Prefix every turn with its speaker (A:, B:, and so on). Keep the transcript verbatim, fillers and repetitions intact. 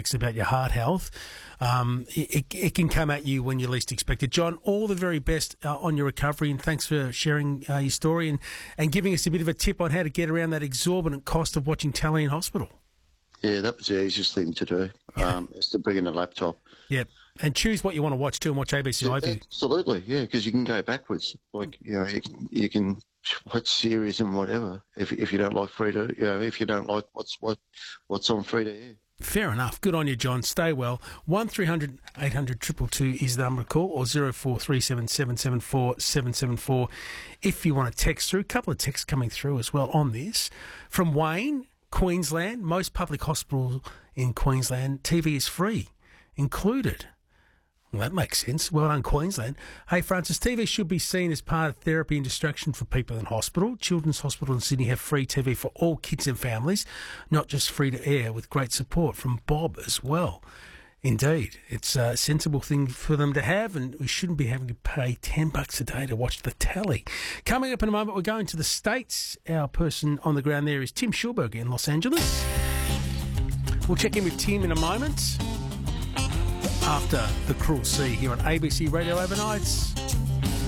A: about your heart health, um, it, it can come at you when you least expect it. John, all the very best uh, on your recovery, and thanks for sharing uh, your story and, and giving us a bit of a tip on how to get around that exorbitant cost of watching telly in hospital.
B: Yeah, that was the easiest thing to do,
A: Yeah.
B: um, is to bring in a laptop.
A: Yep. And choose what you want to watch too and watch A B C
B: Yeah,
A: iView.
B: absolutely, yeah, because you can go backwards. Like, you know, you can, you can watch series and whatever if if you don't like free to, you know, if you don't like what's what what's on free to air.
A: Fair enough. Good on you, John. Stay well. one three hundred eight hundred two two two is the number to call, or zero four three seven seven seven four seven seven four if you want to text through. A couple of texts coming through as well on this. From Wayne, Queensland, most public hospitals in Queensland, T V is free, included. Well, that makes sense. Well done, Queensland. Hey, Francis, T V should be seen as part of therapy and distraction for people in hospital. Children's Hospital in Sydney have free T V for all kids and families, not just free to air, with great support from Bob as well. Indeed, it's a sensible thing for them to have, and we shouldn't be having to pay ten bucks a day to watch the telly. Coming up in a moment, we're going to the States. Our person on the ground there is Tim Schulberg in Los Angeles. We'll check in with Tim in a moment after The Cruel Sea here on A B C Radio Overnights.